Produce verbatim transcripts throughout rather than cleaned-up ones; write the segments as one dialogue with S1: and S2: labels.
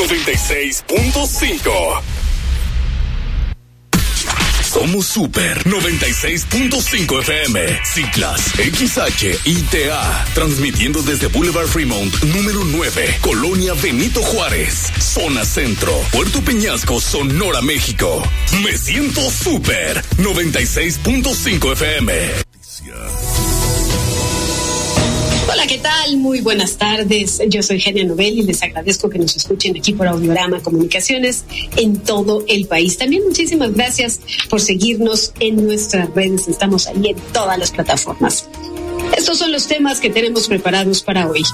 S1: noventa y seis punto cinco. Somos Super noventa y seis punto cinco F M, Ciclas, X H I T A, transmitiendo desde Boulevard Fremont, número nueve, Colonia Benito Juárez, Zona Centro, Puerto Peñasco, Sonora, México. Me siento Super noventa y seis punto cinco F M.
S2: Hola, ¿qué tal? Muy buenas tardes. Yo soy Genia Novel y les agradezco que nos escuchen aquí por Audiorama Comunicaciones en todo el país. También muchísimas gracias por seguirnos en nuestras redes. Estamos ahí en todas las plataformas. Estos son los temas que tenemos preparados para hoy.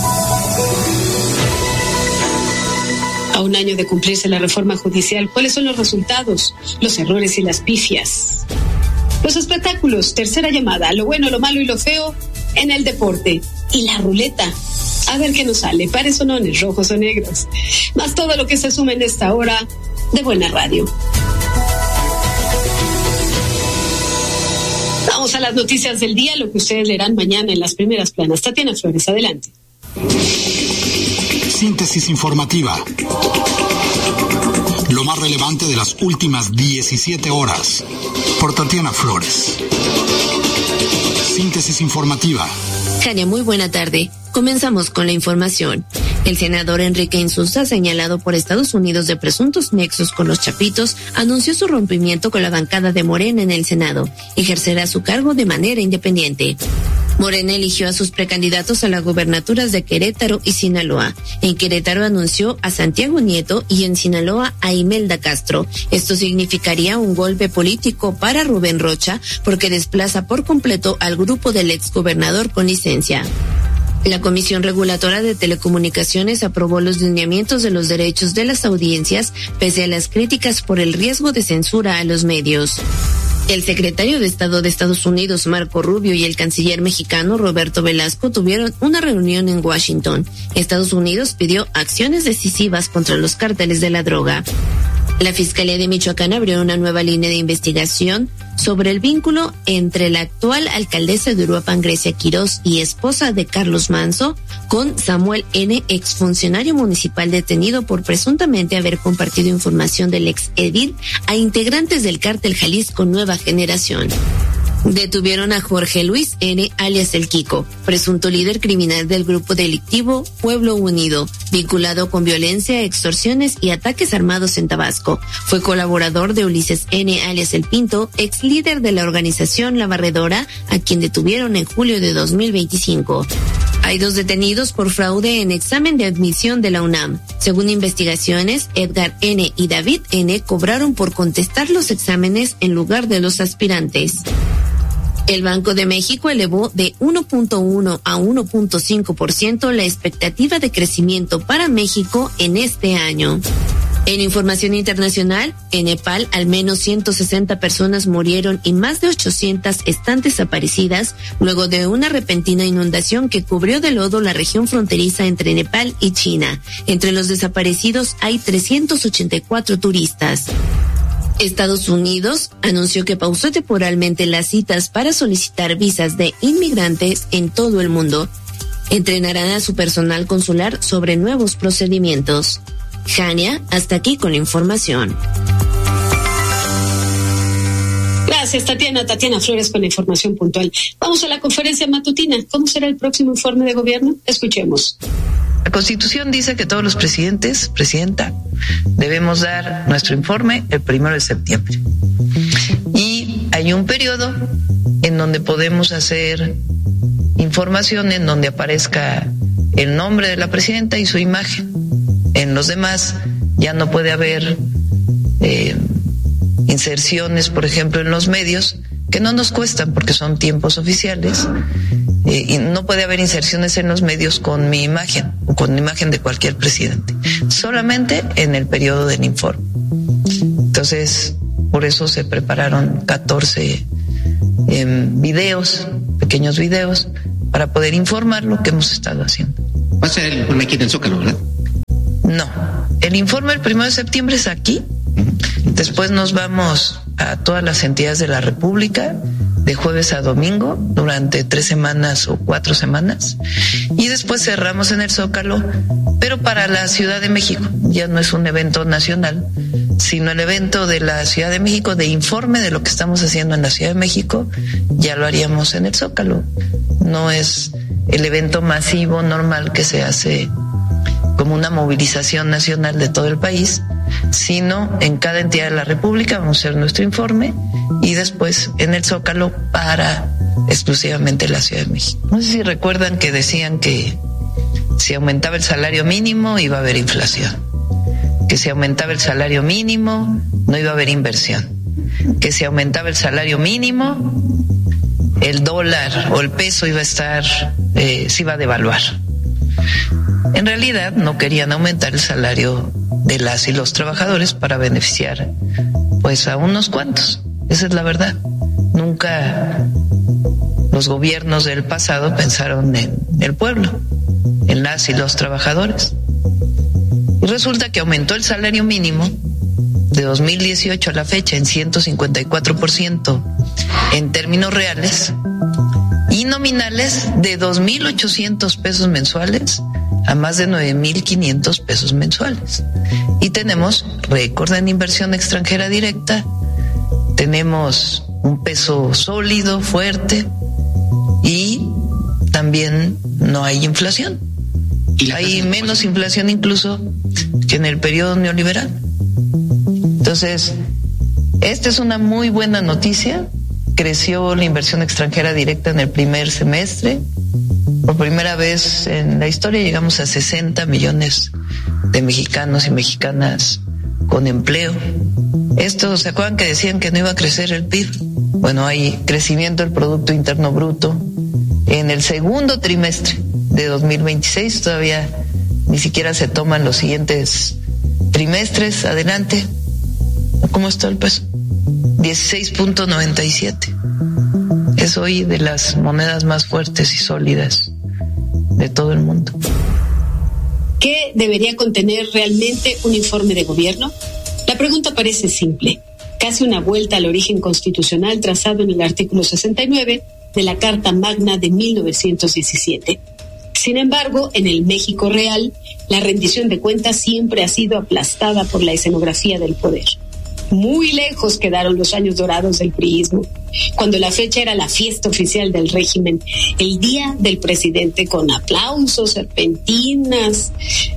S2: A un año de cumplirse la reforma judicial, ¿cuáles son los resultados, los errores y las pifias? Los espectáculos, tercera llamada, lo bueno, lo malo y lo feo en el deporte. Y la ruleta, a ver qué nos sale, pares o nones, rojos o negros. Más todo lo que se suma en esta hora de Buena Radio. Vamos a las noticias del día, lo que ustedes leerán mañana en las primeras planas. Tatiana Flores, adelante.
S3: Síntesis informativa. Lo más relevante de las últimas diecisiete horas. Por Tatiana Flores. Síntesis informativa.
S4: Jania, muy buena tarde. Comenzamos con la información. El senador Enrique Insulza, señalado por Estados Unidos de presuntos nexos con los Chapitos, anunció su rompimiento con la bancada de Morena en el Senado. Ejercerá su cargo de manera independiente. Morena eligió a sus precandidatos a las gubernaturas de Querétaro y Sinaloa. En Querétaro anunció a Santiago Nieto y en Sinaloa a Imelda Castro. Esto significaría un golpe político para Rubén Rocha porque desplaza por completo al grupo del exgobernador con licencia. La Comisión Reguladora de Telecomunicaciones aprobó los lineamientos de los derechos de las audiencias pese a las críticas por el riesgo de censura a los medios. El secretario de Estado de Estados Unidos, Marco Rubio, y el canciller mexicano, Roberto Velasco, tuvieron una reunión en Washington. Estados Unidos pidió acciones decisivas contra los cárteles de la droga. La Fiscalía de Michoacán abrió una nueva línea de investigación sobre el vínculo entre la actual alcaldesa de Uruapan, Grecia Quirós, y esposa de Carlos Manzo, con Samuel N., exfuncionario municipal detenido por presuntamente haber compartido información del ex edil a integrantes del cártel Jalisco Nueva Generación. Detuvieron a Jorge Luis N., alias El Kiko, presunto líder criminal del grupo delictivo Pueblo Unido, vinculado con violencia, extorsiones y ataques armados en Tabasco. Fue colaborador de Ulises N., alias El Pinto, ex líder de la organización La Barredora, a quien detuvieron en julio de dos mil veinticinco. Hay dos detenidos por fraude en examen de admisión de la UNAM. Según investigaciones, Edgar N. y David N. cobraron por contestar los exámenes en lugar de los aspirantes. El Banco de México elevó de uno punto uno a uno punto cinco por ciento la expectativa de crecimiento para México en este año. En información internacional, en Nepal al menos ciento sesenta personas murieron y más de ochocientas están desaparecidas luego de una repentina inundación que cubrió de lodo la región fronteriza entre Nepal y China. Entre los desaparecidos hay trescientos ochenta y cuatro turistas. Estados Unidos anunció que pausó temporalmente las citas para solicitar visas de inmigrantes en todo el mundo. Entrenarán a su personal consular sobre nuevos procedimientos. Jania, hasta aquí con la información.
S2: Gracias, Tatiana. Tatiana Flores con la información puntual. Vamos a la conferencia matutina. ¿Cómo será el próximo informe de gobierno? Escuchemos.
S5: La Constitución dice que todos los presidentes, presidenta, debemos dar nuestro informe el primero de septiembre. Y hay un periodo en donde podemos hacer información en donde aparezca el nombre de la presidenta y su imagen. En los demás ya no puede haber eh, inserciones, por ejemplo, en los medios, que no nos cuestan porque son tiempos oficiales. Eh, y no puede haber inserciones en los medios con mi imagen o con la imagen de cualquier presidente, solamente en el periodo del informe. Entonces, por eso se prepararon catorce eh, videos, pequeños videos, para poder informar lo que hemos estado haciendo.
S6: Va a ser el informe aquí en el Zócalo, ¿verdad?
S5: No, el informe el primero de septiembre es aquí. Uh-huh. Después nos vamos a todas las entidades de la República de jueves a domingo durante tres semanas o cuatro semanas y después cerramos en el Zócalo, pero para la Ciudad de México. Ya no es un evento nacional, sino el evento de la Ciudad de México de informe de lo que estamos haciendo en la Ciudad de México, ya lo haríamos en el Zócalo. No es el evento masivo normal que se hace como una movilización nacional de todo el país, sino en cada entidad de la República vamos a hacer nuestro informe y después en el Zócalo para exclusivamente la Ciudad de México. No sé si recuerdan que decían que si aumentaba el salario mínimo iba a haber inflación, que si aumentaba el salario mínimo no iba a haber inversión, que si aumentaba el salario mínimo el dólar o el peso iba a estar, eh, se iba a devaluar. En realidad no querían aumentar el salario de las y los trabajadores para beneficiar pues a unos cuantos. Esa es la verdad. Nunca los gobiernos del pasado pensaron en el pueblo, en las y los trabajadores. Y resulta que aumentó el salario mínimo de dos mil dieciocho a la fecha en ciento cincuenta y cuatro por ciento en términos reales y nominales de dos mil ochocientos pesos mensuales a más de nueve mil quinientos pesos mensuales. Y tenemos récord en inversión extranjera directa, tenemos un peso sólido, fuerte y también no hay inflación. Hay menos inflación incluso que en el periodo neoliberal. Entonces, esta es una muy buena noticia. Creció la inversión extranjera directa en el primer semestre. Por primera vez en la historia llegamos a sesenta millones de mexicanos y mexicanas con empleo. Esto, ¿se acuerdan que decían que no iba a crecer el P I B? Bueno, hay crecimiento del Producto Interno Bruto en el segundo trimestre de dos mil veintiséis. Todavía ni siquiera se toman los siguientes trimestres. Adelante. ¿Cómo está el peso? dieciséis punto noventa y siete. Es hoy de las monedas más fuertes y sólidas de todo el mundo.
S2: ¿Qué debería contener realmente un informe de gobierno? La pregunta parece simple, casi una vuelta al origen constitucional trazado en el artículo sesenta y nueve de la Carta Magna de mil novecientos diecisiete. Sin embargo, en el México real, la rendición de cuentas siempre ha sido aplastada por la escenografía del poder. Muy lejos quedaron los años dorados del priismo, cuando la fecha era la fiesta oficial del régimen, el día del presidente con aplausos, serpentinas,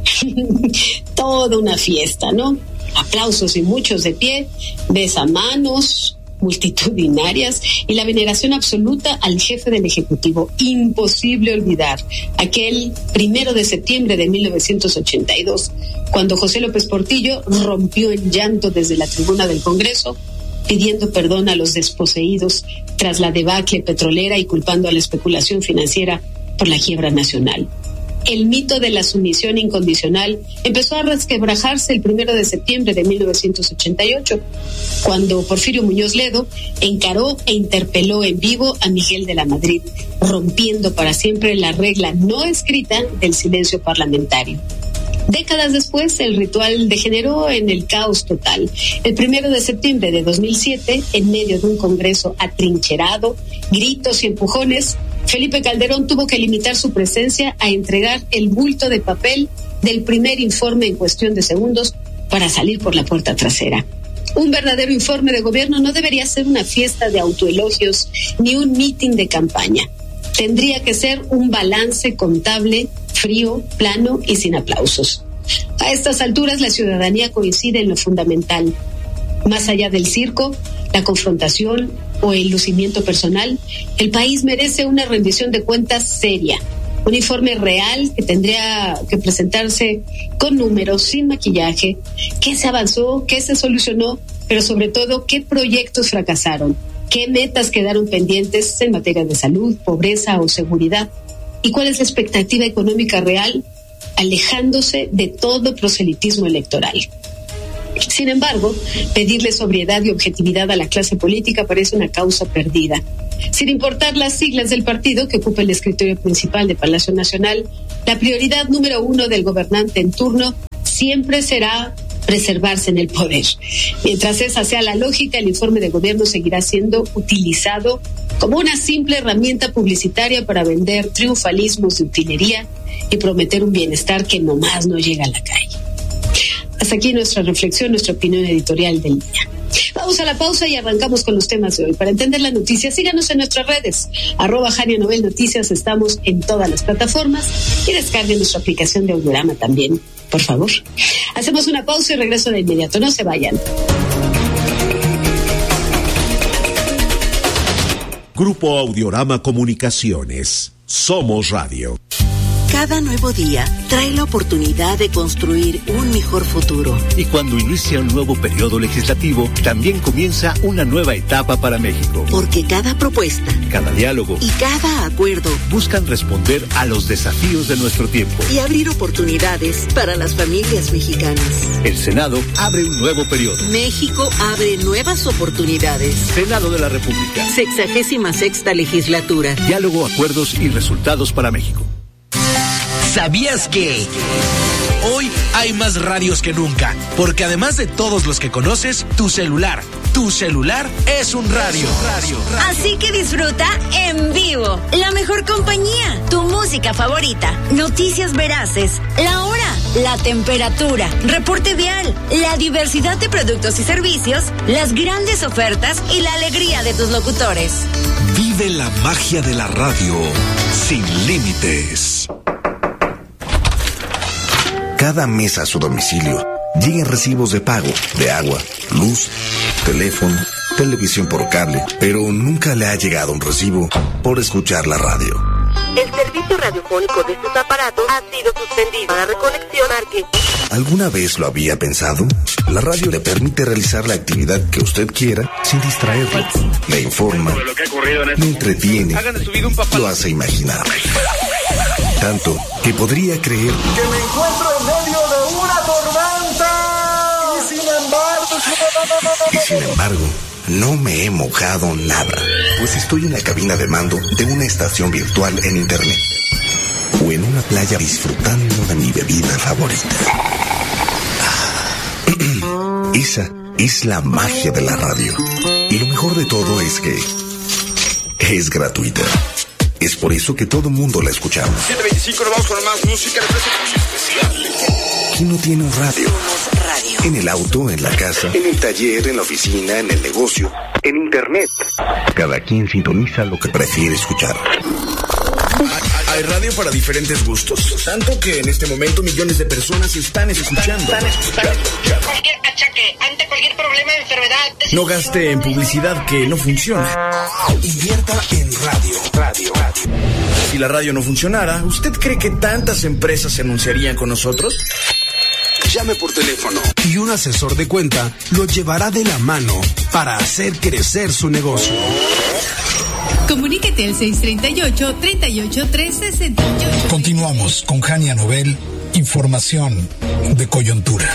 S2: toda una fiesta, ¿no? Aplausos y muchos de pie, besamanos multitudinarias y la veneración absoluta al jefe del Ejecutivo. Imposible olvidar aquel primero de septiembre de mil novecientos ochenta y dos, cuando José López Portillo rompió en llanto desde la tribuna del Congreso, pidiendo perdón a los desposeídos tras la debacle petrolera y culpando a la especulación financiera por la quiebra nacional. El mito de la sumisión incondicional empezó a resquebrajarse el primero de septiembre de mil novecientos ochenta y ocho, cuando Porfirio Muñoz Ledo encaró e interpeló en vivo a Miguel de la Madrid, rompiendo para siempre la regla no escrita del silencio parlamentario. Décadas después, el ritual degeneró en el caos total. El primero de septiembre de dos mil siete, en medio de un Congreso atrincherado, gritos y empujones, Felipe Calderón tuvo que limitar su presencia a entregar el bulto de papel del primer informe en cuestión de segundos para salir por la puerta trasera. Un verdadero informe de gobierno no debería ser una fiesta de autoelogios ni un mitin de campaña. Tendría que ser un balance contable, frío, plano y sin aplausos. A estas alturas la ciudadanía coincide en lo fundamental. Más allá del circo, la confrontación o el lucimiento personal, el país merece una rendición de cuentas seria, un informe real que tendría que presentarse con números, sin maquillaje, qué se avanzó, qué se solucionó, pero sobre todo qué proyectos fracasaron, qué metas quedaron pendientes en materia de salud, pobreza o seguridad, y cuál es la expectativa económica real, alejándose de todo proselitismo electoral. Sin embargo, pedirle sobriedad y objetividad a la clase política parece una causa perdida. Sin importar las siglas del partido que ocupa el escritorio principal de Palacio Nacional, la prioridad número uno del gobernante en turno siempre será preservarse en el poder. Mientras esa sea la lógica, el informe de gobierno seguirá siendo utilizado como una simple herramienta publicitaria para vender triunfalismos de utilería y prometer un bienestar que nomás no llega a la calle. Hasta aquí nuestra reflexión, nuestra opinión editorial del día. Vamos a la pausa y arrancamos con los temas de hoy. Para entender la noticia, síganos en nuestras redes, arroba Jania Novel Noticias, estamos en todas las plataformas y descarguen nuestra aplicación de Audiorama también, por favor. Hacemos una pausa y regreso de inmediato, no se vayan.
S7: Grupo Audiorama Comunicaciones. Somos Radio.
S8: Cada nuevo día trae la oportunidad de construir un mejor futuro.
S9: Y cuando inicia un nuevo periodo legislativo, también comienza una nueva etapa para México.
S8: Porque cada propuesta,
S9: cada diálogo
S8: y cada acuerdo
S9: buscan responder a los desafíos de nuestro tiempo
S8: y abrir oportunidades para las familias mexicanas.
S9: El Senado abre un nuevo periodo.
S8: México abre nuevas oportunidades.
S9: Senado de la República.
S8: Sexagésima sexta legislatura.
S9: Diálogo, acuerdos y resultados para México.
S10: ¿Sabías que hoy hay más radios que nunca? Porque además de todos los que conoces, tu celular, tu celular es un radio. radio, radio.
S11: Así que disfruta en vivo la mejor compañía, tu música favorita, noticias veraces, la hora, la temperatura, reporte vial, la diversidad de productos y servicios, las grandes ofertas y la alegría de tus locutores.
S3: Vive la magia de la radio sin límites.
S12: Cada mes a su domicilio llegan recibos de pago de agua, luz, teléfono, televisión por cable, pero nunca le ha llegado un recibo por escuchar la radio.
S13: El servicio radiofónico de sus aparatos ha sido suspendido. Para reconexión, marque.
S12: ¿Alguna vez lo había pensado? La radio le permite realizar la actividad que usted quiera sin distraerlo. Le informa, le entretiene, lo hace imaginar. Tanto que podría creer
S14: que me encuentro en medio de una tormenta y sin embargo
S12: y sin embargo no me he mojado nada, pues estoy en la cabina de mando de una estación virtual en internet o en una playa disfrutando de mi bebida favorita. Esa es la magia de la radio, y lo mejor de todo es que es gratuita. Es por eso que todo mundo la escuchamos.
S15: siete veinticinco, nos vamos con más música de precio muy especial.
S12: ¿Quién no tiene un radio?
S8: Radio.
S12: En el auto, en la casa, en el taller, en la oficina, en el negocio, en internet. Cada quien sintoniza lo que prefiere escuchar.
S16: Hay radio para diferentes gustos, tanto que en este momento millones de personas están escuchando. Están escuchando.
S17: Cualquier achaque, ante cualquier problema, enfermedad.
S16: No gaste en publicidad que no funciona.
S3: Invierta en radio. Radio, radio.
S16: Si la radio no funcionara, ¿usted cree que tantas empresas se anunciarían con nosotros?
S3: Llame por teléfono y un asesor de cuenta lo llevará de la mano para hacer crecer su negocio.
S18: Comuníquete al seis treinta y ocho, treinta y ocho, tres sesenta y ocho.
S3: Continuamos con Jania Novel, información de coyuntura.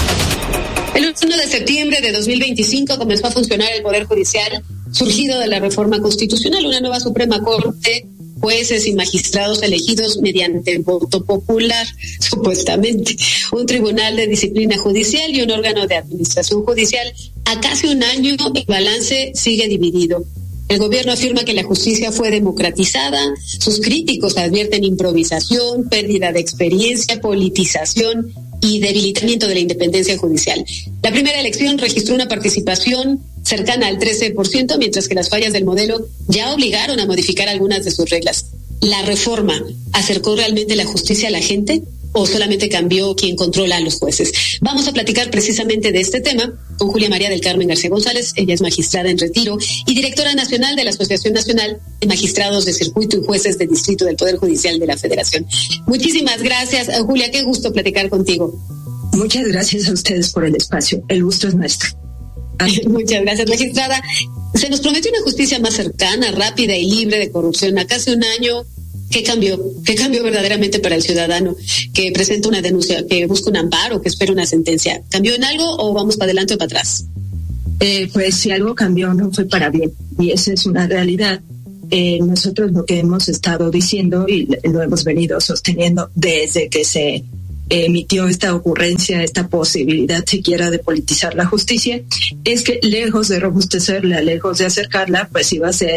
S2: El uno de septiembre de dos mil veinticinco comenzó a funcionar el Poder Judicial, surgido de la reforma constitucional, una nueva Suprema Corte, jueces y magistrados elegidos mediante el voto popular, supuestamente, un tribunal de disciplina judicial y un órgano de administración judicial. A casi un año el balance sigue dividido. El gobierno afirma que la justicia fue democratizada, sus críticos advierten improvisación, pérdida de experiencia, politización y debilitamiento de la independencia judicial. La primera elección registró una participación cercana al trece por ciento, mientras que las fallas del modelo ya obligaron a modificar algunas de sus reglas. ¿La reforma acercó realmente la justicia a la gente o solamente cambió quien controla a los jueces? Vamos a platicar precisamente de este tema con Julia María del Carmen García González. Ella es magistrada en retiro y directora nacional de la Asociación Nacional de Magistrados de Circuito y Jueces de Distrito del Poder Judicial de la Federación. Muchísimas gracias, Julia, qué gusto platicar contigo.
S19: Muchas gracias a ustedes por el espacio, el gusto es nuestro.
S2: Muchas gracias, magistrada. Se nos prometió una justicia más cercana, rápida y libre de corrupción. A casi un año, ¿qué cambió? ¿Qué cambió verdaderamente para el ciudadano que presenta una denuncia, que busca un amparo, que espera una sentencia? ¿Cambió en algo o vamos para adelante o para atrás?
S19: Eh, pues si algo cambió, no fue para bien. Y esa es una realidad. Eh, nosotros lo que hemos estado diciendo y lo hemos venido sosteniendo desde que se emitió esta ocurrencia, esta posibilidad siquiera de politizar la justicia, es que lejos de robustecerla, lejos de acercarla, pues iba a ser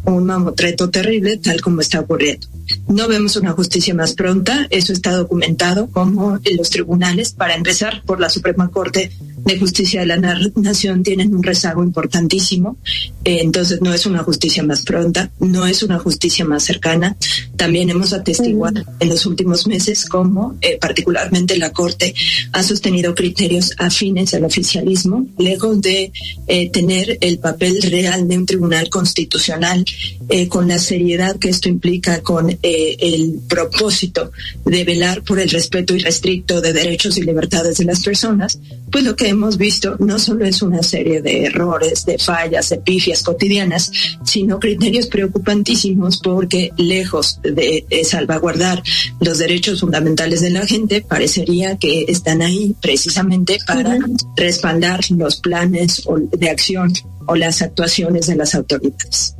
S19: un mamotreto terrible, tal como está ocurriendo. No vemos una justicia más pronta, eso está documentado como en los tribunales, para empezar por la Suprema Corte de Justicia de la Nación, tienen un rezago importantísimo, eh, entonces no es una justicia más pronta, no es una justicia más cercana. También hemos atestiguado en los últimos meses cómo eh, particularmente la Corte ha sostenido criterios afines al oficialismo, lejos de eh, tener el papel real de un tribunal constitucional, eh, con la seriedad que esto implica, con eh, el propósito de velar por el respeto irrestricto de derechos y libertades de las personas. Pues lo que hemos visto no solo es una serie de errores, de fallas, de pifias cotidianas, sino criterios preocupantísimos, porque lejos de, de salvaguardar los derechos fundamentales de la gente, parecería que están ahí precisamente para respaldar los planes de acción o las actuaciones de las autoridades.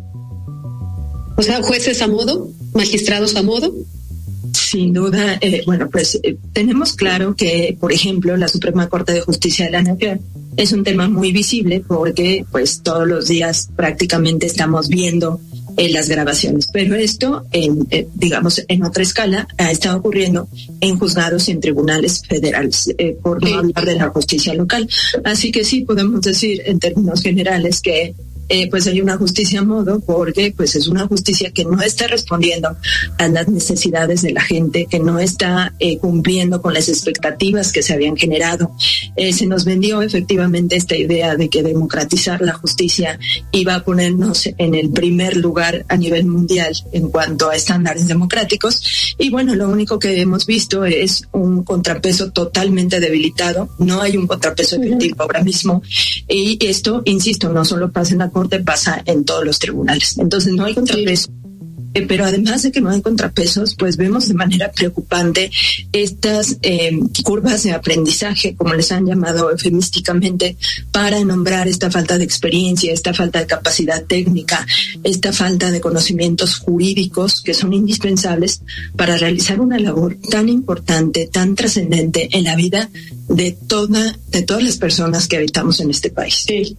S2: O sea, jueces a modo, magistrados a modo.
S19: Sin duda, eh, bueno, pues eh, tenemos claro que, por ejemplo, la Suprema Corte de Justicia de la Nación es un tema muy visible, porque pues todos los días prácticamente estamos viendo eh, las grabaciones, pero esto, en, eh, digamos, en otra escala, ha estado ocurriendo en juzgados y en tribunales federales, eh, por no hablar de la justicia local. Así que sí podemos decir en términos generales que Eh, pues hay una justicia a modo, porque pues es una justicia que no está respondiendo a las necesidades de la gente, que no está eh, cumpliendo con las expectativas que se habían generado. Eh, se nos vendió efectivamente esta idea de que democratizar la justicia iba a ponernos en el primer lugar a nivel mundial en cuanto a estándares democráticos, y bueno, lo único que hemos visto es un contrapeso totalmente debilitado. No hay un contrapeso efectivo uh-huh. ahora mismo, y esto, insisto, no solo pasa en la Corte, pasa en todos los tribunales. Entonces no hay contrapeso. Eh, pero además de que no hay contrapesos, pues vemos de manera preocupante estas eh, curvas de aprendizaje, como les han llamado eufemísticamente, para nombrar esta falta de experiencia, esta falta de capacidad técnica, esta falta de conocimientos jurídicos que son indispensables para realizar una labor tan importante, tan trascendente en la vida de toda, de todas las personas que habitamos en este país.
S2: Sí.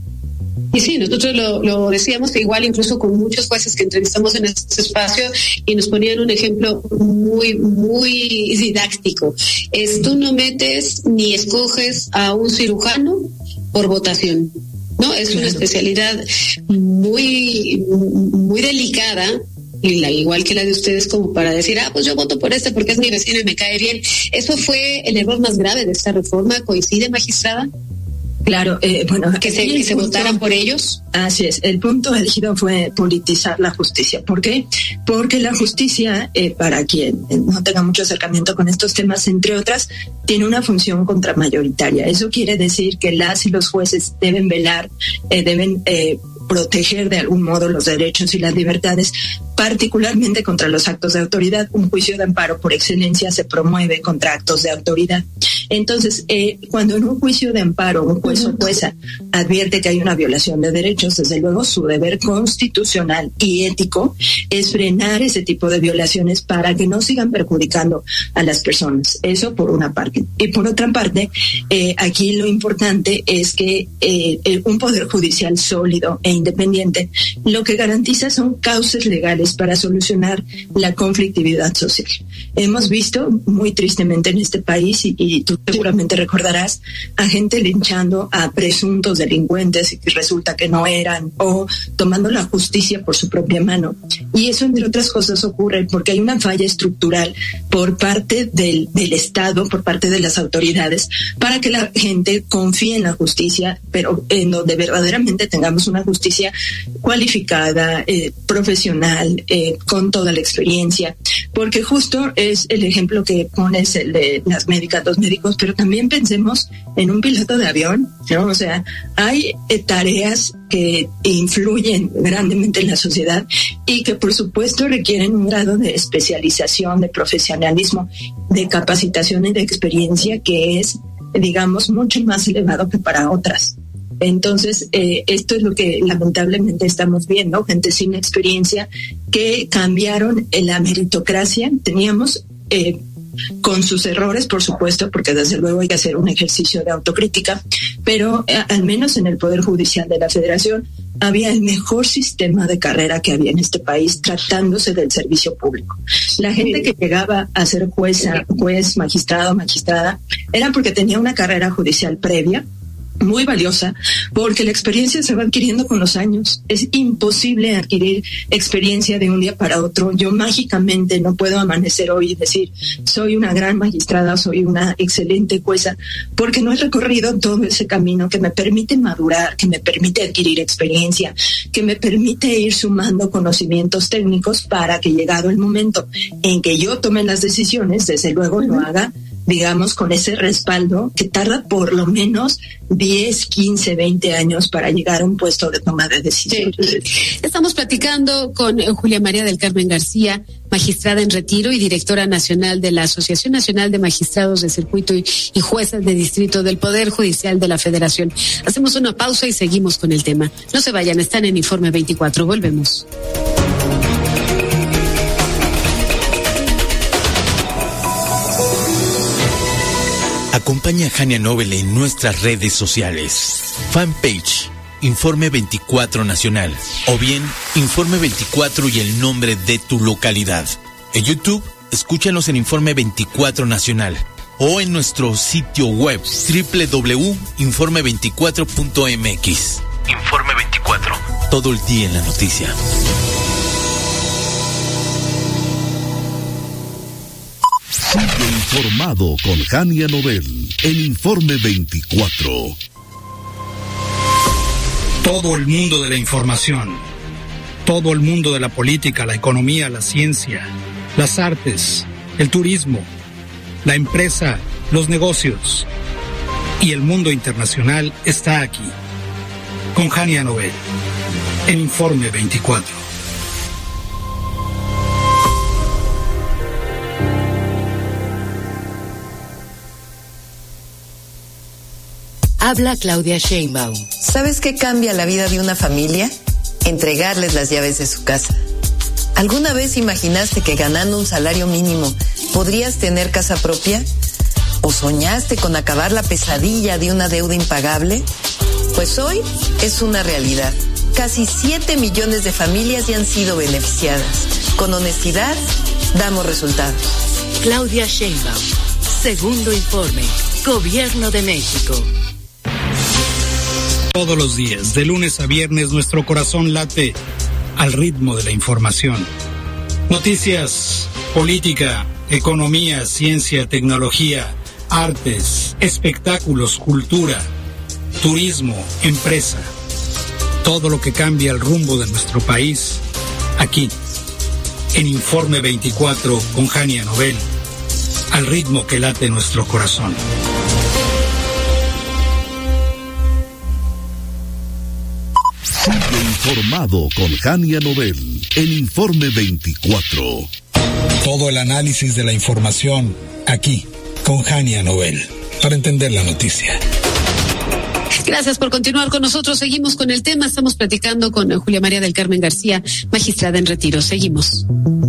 S2: Y sí, nosotros lo, lo decíamos igual, incluso con muchos jueces que entrevistamos en este espacio, y nos ponían un ejemplo muy, muy didáctico. Es, tú no metes ni escoges a un cirujano por votación, ¿no? Es una especialidad muy, muy delicada, y la, igual que la de ustedes, como para decir, ah, pues yo voto por este porque es mi vecino y me cae bien. ¿Eso fue el error más grave de esta reforma? ¿Coincide, magistrada?
S19: Claro, eh, bueno,
S2: que se, que se punto, votaran por ellos.
S19: Así es, el punto elegido fue politizar la justicia. ¿Por qué? Porque la justicia, eh, para quien no tenga mucho acercamiento con estos temas, entre otras, tiene una función contramayoritaria. Eso quiere decir que las y los jueces deben velar, eh, deben eh, proteger de algún modo los derechos y las libertades, particularmente contra los actos de autoridad. Un juicio de amparo por excelencia se promueve contra actos de autoridad. Entonces, eh, cuando en un juicio de amparo un juez o jueza advierte que hay una violación de derechos, desde luego su deber constitucional y ético es frenar ese tipo de violaciones para que no sigan perjudicando a las personas. Eso por una parte. Y por otra parte, eh, aquí lo importante es que eh, un poder judicial sólido e independiente lo que garantiza son cauces legales para solucionar la conflictividad social. Hemos visto muy tristemente en este país, y, y tú seguramente recordarás, a gente linchando a presuntos delincuentes y que resulta que no eran, o tomando la justicia por su propia mano. Y eso, entre otras cosas, ocurre porque hay una falla estructural por parte del, del Estado, por parte de las autoridades, para que la gente confíe en la justicia, pero en donde verdaderamente tengamos una justicia cualificada, eh, profesional, eh, con toda la experiencia, porque justo es el ejemplo que pones, el de las médicas, los médicos, pero también pensemos en un piloto de avión, ¿no? O sea, hay eh, tareas que influyen grandemente en la sociedad y que por supuesto requieren un grado de especialización, de profesionalismo, de capacitación y de experiencia que es, digamos, mucho más elevado que para otras. Entonces, eh, esto es lo que lamentablemente estamos viendo, gente sin experiencia que cambiaron la meritocracia. Teníamos, eh, con sus errores, por supuesto, porque desde luego hay que hacer un ejercicio de autocrítica, pero eh, al menos en el Poder Judicial de la Federación había el mejor sistema de carrera que había en este país tratándose del servicio público. La gente que llegaba a ser jueza, juez, magistrado, magistrada, era porque tenía una carrera judicial previa, muy valiosa, porque la experiencia se va adquiriendo con los años. Es imposible adquirir experiencia de un día para otro. Yo mágicamente no puedo amanecer hoy y decir, soy una gran magistrada, soy una excelente jueza, porque no he recorrido todo ese camino que me permite madurar, que me permite adquirir experiencia, que me permite ir sumando conocimientos técnicos para que, llegado el momento en que yo tome las decisiones, desde luego lo haga, digamos, con ese respaldo que tarda por lo menos diez, quince, veinte años para llegar a un puesto de toma de decisiones.
S2: Sí. Estamos platicando con Julia María del Carmen García, magistrada en retiro y directora nacional de la Asociación Nacional de Magistrados de Circuito y, y Jueces de Distrito del Poder Judicial de la Federación. Hacemos una pausa y seguimos con el tema. No se vayan, están en Informe veinticuatro. Volvemos.
S20: Acompaña a Hania Nobel en nuestras redes sociales. Fanpage, Informe veinticuatro Nacional. O bien, Informe veinticuatro y el nombre de tu localidad. En YouTube, escúchanos en Informe veinticuatro Nacional. O en nuestro sitio web, doble u doble u doble u punto informe veinticuatro punto m x. Informe veinticuatro. Todo el día en la noticia.
S7: Sigue informado con Hania Nobel en Informe veinticuatro.
S21: Todo el mundo de la información, todo el mundo de la política, la economía, la ciencia, las artes, el turismo, la empresa, los negocios y el mundo internacional está aquí, con Hania Nobel, en Informe veinticuatro.
S22: Habla Claudia Sheinbaum.
S23: ¿Sabes qué cambia la vida de una familia? Entregarles las llaves de su casa. ¿Alguna vez imaginaste que ganando un salario mínimo podrías tener casa propia? ¿O soñaste con acabar la pesadilla de una deuda impagable? Pues hoy es una realidad. Casi siete millones de familias ya han sido beneficiadas. Con honestidad, damos resultados.
S22: Claudia Sheinbaum. Segundo informe. Gobierno de México.
S21: Todos los días, de lunes a viernes, nuestro corazón late al ritmo de la información. Noticias, política, economía, ciencia, tecnología, artes, espectáculos, cultura, turismo, empresa. Todo lo que cambia el rumbo de nuestro país, aquí, en Informe veinticuatro con Hania Nobel, al ritmo que late nuestro corazón.
S7: Sigue informado con Hania Nobel en Informe veinticuatro.
S21: Todo el análisis de la información aquí con Hania Nobel para entender la noticia.
S2: Gracias por continuar con nosotros. Seguimos con el tema. Estamos platicando con Julia María del Carmen García, magistrada en retiro. Seguimos.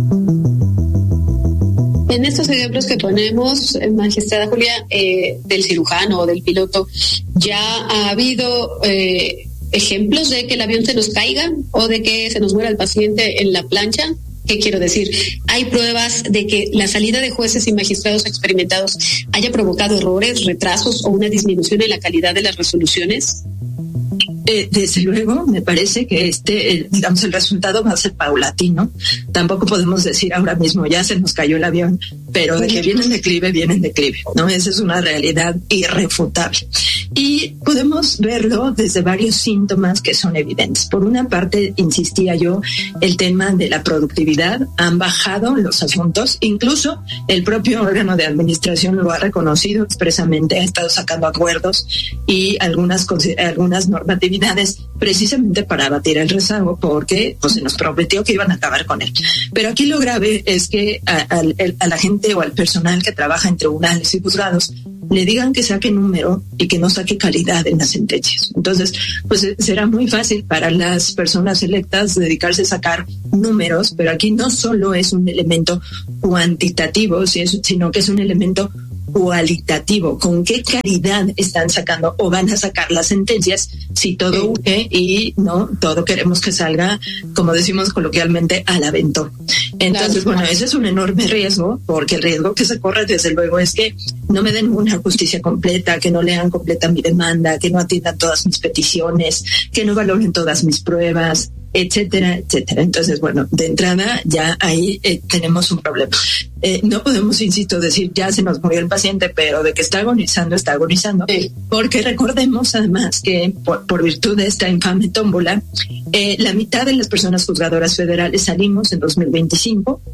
S2: En estos ejemplos que ponemos, magistrada Julia, eh, del cirujano o del piloto, ¿ya ha habido eh, ejemplos de que el avión se nos caiga o de que se nos muera el paciente en la plancha? ¿Qué quiero decir? ¿Hay pruebas de que la salida de jueces y magistrados experimentados haya provocado errores, retrasos o una disminución en la calidad de las resoluciones?
S19: Eh, desde luego, me parece que este, eh, digamos, el resultado va a ser paulatino. Tampoco podemos decir ahora mismo ya se nos cayó el avión, pero de que viene en declive, viene en declive, ¿no? Esa es una realidad irrefutable. Y podemos verlo desde varios síntomas que son evidentes. Por una parte, insistía yo, el tema de la productividad. Han bajado los asuntos, incluso el propio órgano de administración lo ha reconocido expresamente, ha estado sacando acuerdos y algunas, algunas normatividades precisamente para abatir el rezago, porque pues, se nos prometió que iban a acabar con él. Pero aquí lo grave es que a, a, a la gente o al personal que trabaja en tribunales y juzgados le digan que saque número y que no saque calidad en las sentencias. Entonces, pues será muy fácil para las personas electas dedicarse a sacar números, pero aquí no solo es un elemento cuantitativo, sino que es un elemento cualitativo, con qué calidad están sacando o van a sacar las sentencias, si todo urge y no, todo queremos que salga, como decimos coloquialmente, al aventón. Entonces, claro, bueno, ese es un enorme riesgo, porque el riesgo que se corre, desde luego, es que no me den una justicia completa, que no lean completa mi demanda, que no atiendan todas mis peticiones, que no valoren todas mis pruebas, etcétera, etcétera. Entonces, bueno, de entrada ya ahí eh, tenemos un problema. Eh, no podemos, insisto, decir ya se nos murió el paciente, pero de que está agonizando, está agonizando, sí. Porque recordemos además que por, por virtud de esta infame tómbola, eh, la mitad de las personas juzgadoras federales salimos en dos mil veinticinco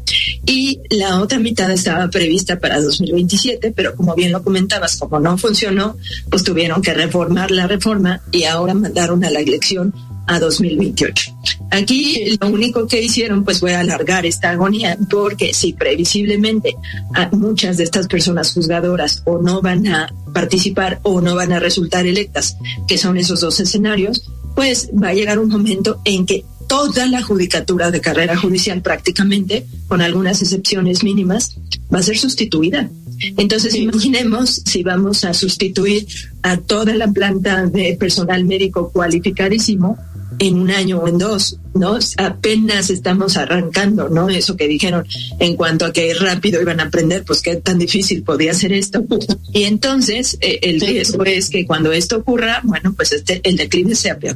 S19: y la otra mitad estaba prevista para dos mil veintisiete, pero como bien lo comentabas, como no funcionó, pues tuvieron que reformar la reforma y ahora mandaron a la elección a dos mil veintiocho. Aquí lo único que hicieron pues fue alargar esta agonía, porque si previsiblemente a muchas de estas personas juzgadoras o no van a participar o no van a resultar electas, que son esos dos escenarios, pues va a llegar un momento en que toda la judicatura de carrera judicial, prácticamente, con algunas excepciones mínimas, va a ser sustituida. Entonces, sí. Imaginemos si vamos a sustituir a toda la planta de personal médico cualificadísimo en un año o en dos, ¿no? Apenas estamos arrancando, ¿no? Eso que dijeron en cuanto a que rápido iban a aprender, pues qué tan difícil podía ser esto. Y entonces, eh, el riesgo es que cuando esto ocurra, bueno, pues este, el declive sea peor.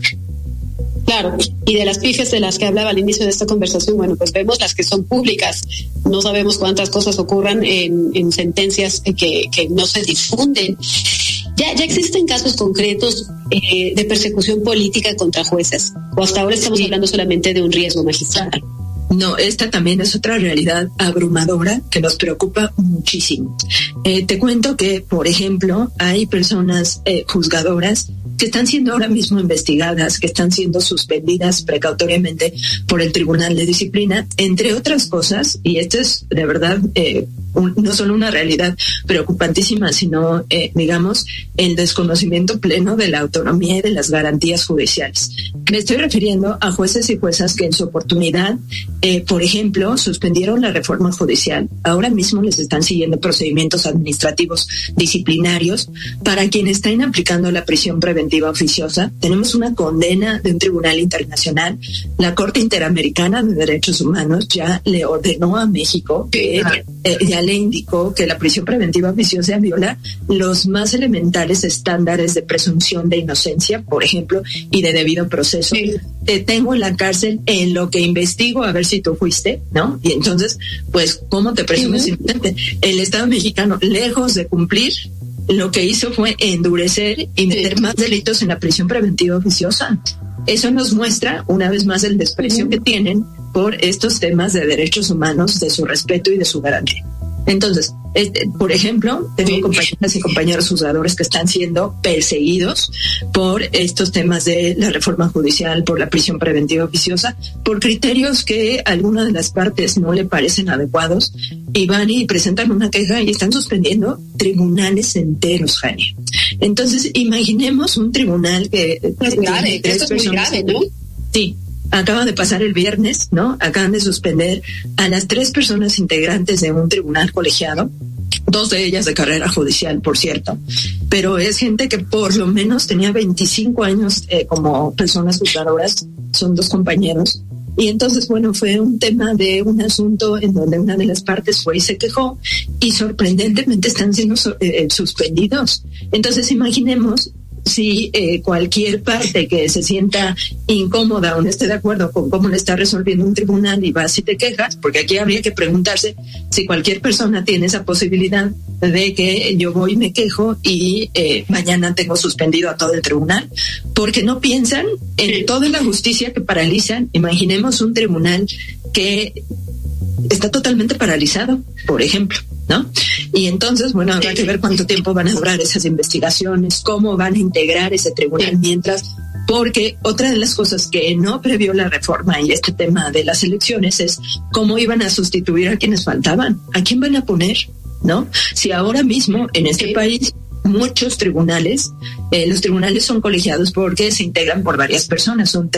S2: Claro, y de las pifias de las que hablaba al inicio de esta conversación, bueno, pues vemos las que son públicas. No sabemos cuántas cosas ocurran en, en sentencias que, que no se difunden. Ya, ya existen casos concretos eh, de persecución política contra jueces, o hasta ahora estamos sí. hablando solamente de un riesgo magistral.
S19: No, esta también es otra realidad abrumadora que nos preocupa muchísimo. Eh, te cuento que, por ejemplo, hay personas eh, juzgadoras que están siendo ahora mismo investigadas, que están siendo suspendidas precautoriamente por el Tribunal de Disciplina, entre otras cosas, y esto es de verdad eh, un, no solo una realidad preocupantísima, sino, eh, digamos, el desconocimiento pleno de la autonomía y de las garantías judiciales. Me estoy refiriendo a jueces y juezas que en su oportunidad, eh, por ejemplo, suspendieron la reforma judicial. Ahora mismo les están siguiendo procedimientos administrativos disciplinarios para quienes están aplicando la prisión preventiva oficiosa. Tenemos una condena de un tribunal internacional. La Corte Interamericana de Derechos Humanos ya le ordenó a México que eh, ya le indicó que la prisión preventiva oficiosa viola los más elementales estándares de presunción de inocencia, por ejemplo, y de debido proceso. Sí. Te tengo en la cárcel en lo que investigo a ver si tú fuiste, ¿no? Y entonces, pues, ¿cómo te presumes inocente? El Estado mexicano, lejos de cumplir, lo que hizo fue endurecer y meter sí. más delitos en la prisión preventiva oficiosa. Eso nos muestra, una vez más, el desprecio uh-huh. que tienen por estos temas de derechos humanos, de su respeto y de su garantía. Entonces, este, por ejemplo, tengo sí. compañeras y compañeros juzgadores que están siendo perseguidos por estos temas de la reforma judicial, por la prisión preventiva oficiosa, por criterios que a alguna de las partes no le parecen adecuados, y van y presentan una queja y están suspendiendo tribunales enteros, Jania. Entonces, imaginemos un tribunal que...
S2: Es grave, esto es muy grave, ¿no?
S19: Sí. Acaba de pasar el viernes, ¿no? Acaban de suspender a las tres personas integrantes de un tribunal colegiado, dos de ellas de carrera judicial, por cierto, pero es gente que por lo menos tenía veinticinco años eh, como personas juzgadoras, son dos compañeros. Y entonces, bueno, fue un tema de un asunto en donde una de las partes fue y se quejó, y sorprendentemente están siendo eh, suspendidos. Entonces, imaginemos si eh, cualquier parte que se sienta incómoda o no esté de acuerdo con cómo le está resolviendo un tribunal y vas y te quejas, porque aquí habría que preguntarse si cualquier persona tiene esa posibilidad de que yo voy y me quejo y eh, mañana tengo suspendido a todo el tribunal, porque no piensan en toda la justicia que paralizan. Imaginemos un tribunal que está totalmente paralizado, por ejemplo, ¿no? Y entonces, bueno, habrá que ver cuánto tiempo van a durar esas investigaciones, cómo van a integrar ese tribunal mientras, porque otra de las cosas que no previó la reforma y este tema de las elecciones es cómo iban a sustituir a quienes faltaban, a quién van a poner, ¿no? Si ahora mismo en este país muchos tribunales, eh, los tribunales son colegiados porque se integran por varias personas, son tres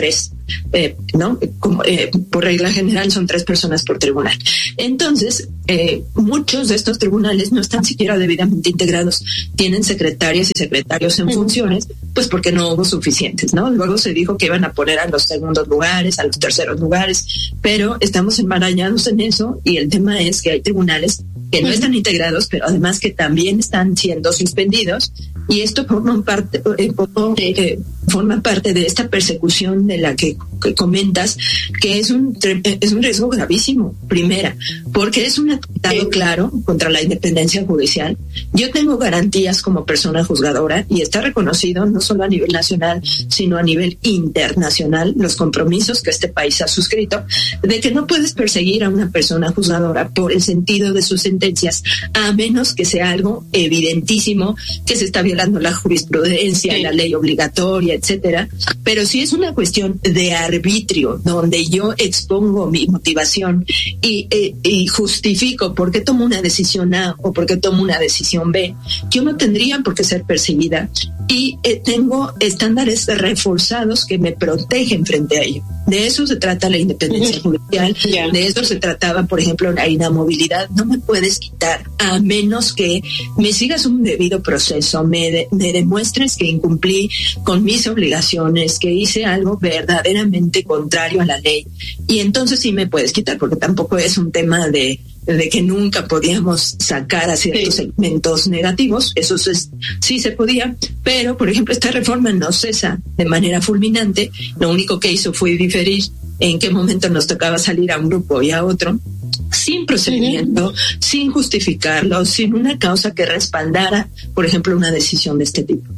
S19: eh, ¿no? Como, eh, por regla general son tres personas por tribunal. Entonces, eh, muchos de estos tribunales no están siquiera debidamente integrados. Tienen secretarias y secretarios en funciones, pues porque no hubo suficientes, ¿no? Luego se dijo que iban a poner a los segundos lugares, a los terceros lugares, pero estamos enmarañados en eso y el tema es que hay tribunales que no están integrados, pero además que también están siendo suspendidos, y esto forma parte, eh, eh, forma parte de esta persecución de la que, que comentas, que es un es un riesgo gravísimo, primera, porque es un atentado claro contra la independencia judicial. Yo tengo garantías como persona juzgadora, y está reconocido no solo a nivel nacional, sino a nivel internacional, los compromisos que este país ha suscrito, de que no puedes perseguir a una persona juzgadora por el sentido de sus sentencias, a menos que sea algo evidentísimo, que se está violando la jurisprudencia, sí, la ley obligatoria, etcétera. Pero si es una cuestión de arbitrio, donde yo expongo mi motivación y, eh, y justifico por qué tomo una decisión A o por qué tomo una decisión B, yo no tendría por qué ser perseguida, y eh, tengo estándares reforzados que me protegen frente a ello. De eso se trata la independencia judicial, yeah. De eso se trataba, por ejemplo, la inamovilidad. No me puedes quitar a menos que me sigas un debido proceso, me, de, me demuestres que incumplí con mis obligaciones, que hice algo verdaderamente contrario a la ley, y entonces sí me puedes quitar, porque tampoco es un tema de de que nunca podíamos sacar a ciertos sí. segmentos negativos. Eso es, sí se podía, pero por ejemplo esta reforma no cesa de manera fulminante. Lo único que hizo fue diferir en qué momento nos tocaba salir a un grupo y a otro, sin procedimiento, uh-huh. sin justificarlo, sin una causa que respaldara, por ejemplo, una decisión de este tipo.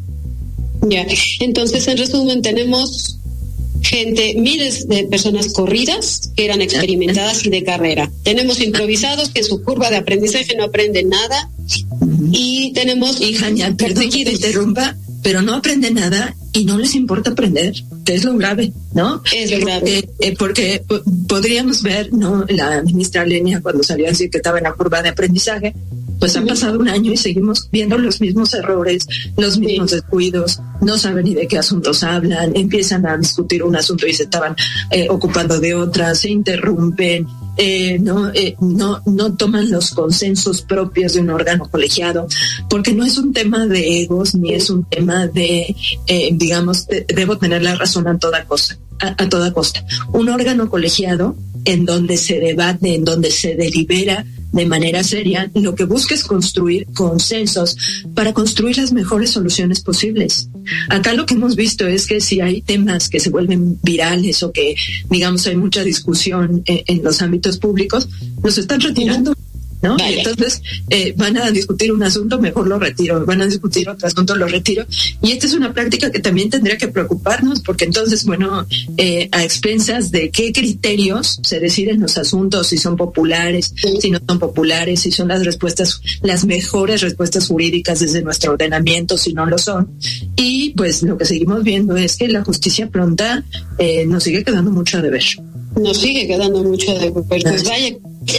S2: Ya, entonces en resumen tenemos gente, miles de personas corridas que eran experimentadas y de carrera. Tenemos improvisados que en su curva de aprendizaje no aprenden nada, uh-huh. y tenemos
S19: y Jania, perdón que te interrumpa, pero no aprenden nada y no les importa aprender, que es lo grave, ¿no?
S2: Es lo grave.
S19: Porque, eh, porque p- podríamos ver, ¿no? La ministra Lenia, cuando salió a decir que estaba en la curva de aprendizaje, pues han pasado un año y seguimos viendo los mismos errores, los mismos sí. descuidos, no saben ni de qué asuntos hablan, empiezan a discutir un asunto y se estaban eh, ocupando de otras, se interrumpen, eh, no, eh, no, no toman los consensos propios de un órgano colegiado, porque no es un tema de egos, ni es un tema de, eh, digamos, de, debo tener la razón a toda cosa, a, a toda costa. Un órgano colegiado en donde se debate, en donde se delibera de manera seria, lo que busca es construir consensos para construir las mejores soluciones posibles. Acá lo que hemos visto es que si hay temas que se vuelven virales o que, digamos, hay mucha discusión en, en los ámbitos públicos, los están retirando. ¿No? Vale. Y entonces eh, van a discutir un asunto, mejor lo retiro, van a discutir otro asunto, lo retiro, y esta es una práctica que también tendría que preocuparnos, porque entonces, bueno, eh, a expensas de qué criterios se deciden los asuntos, si son populares, sí. si no son populares, si son las respuestas, las mejores respuestas jurídicas desde nuestro ordenamiento, si no lo son, y pues lo que seguimos viendo es que la justicia pronta eh, nos sigue quedando mucho a deber.
S2: Nos sigue quedando mucho a deber, pues vaya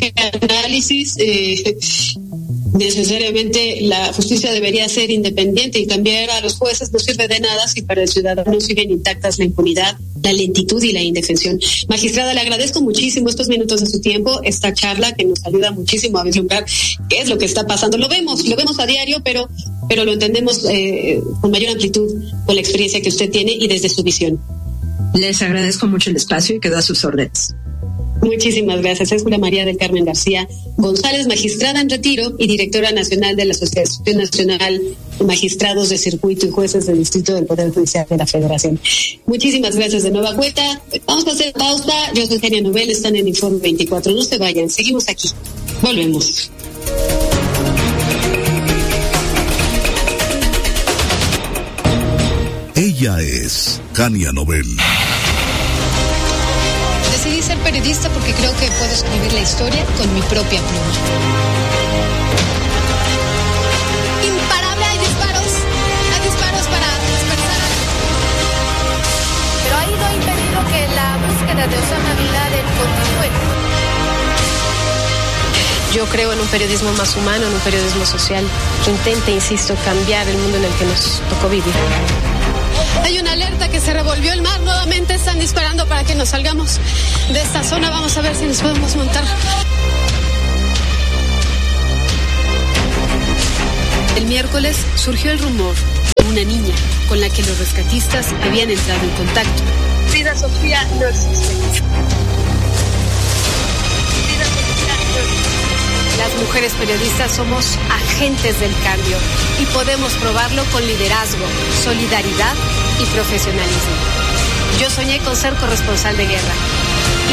S2: análisis, eh, necesariamente la justicia debería ser independiente, y cambiar a los jueces no sirve de nada si para el ciudadano siguen intactas la impunidad, la lentitud y la indefensión. Magistrada, le agradezco muchísimo estos minutos de su tiempo, esta charla que nos ayuda muchísimo a vislumbrar qué es lo que está pasando. Lo vemos, lo vemos a diario, pero, pero lo entendemos eh, con mayor amplitud con la experiencia que usted tiene y desde su visión.
S19: Les agradezco mucho el espacio y quedo a sus órdenes.
S2: Muchísimas gracias. Es Julia María del Carmen García González, magistrada en retiro y directora nacional de la Asociación Nacional de Magistrados de Circuito y Jueces del Distrito del Poder Judicial de la Federación. Muchísimas gracias de nueva cuenta. Vamos a hacer pausa. Yo soy Jania Novel, están en Informe veinticuatro. No se vayan, seguimos aquí. Volvemos.
S7: Ella es Jania Novel.
S1: Decidí ser periodista porque creo que puedo escribir la historia con mi propia pluma. Imparable, hay disparos. Hay disparos para dispersar.
S4: Pero ha ido impedido que la búsqueda de Osama Bin Laden continúe.
S1: Yo creo en un periodismo más humano, en un periodismo social que intente, insisto, cambiar el mundo en el que nos tocó vivir.
S2: Hay una alerta que se revolvió el mar. Nuevamente están disparando para que nos salgamos de esta zona. Vamos a ver si nos podemos montar. El miércoles surgió el rumor de una niña con la que los rescatistas habían entrado en contacto.
S5: Frida Sofía no existe.
S2: Las mujeres periodistas somos agentes del cambio y podemos probarlo con liderazgo, solidaridad y profesionalismo. Yo soñé con ser corresponsal de guerra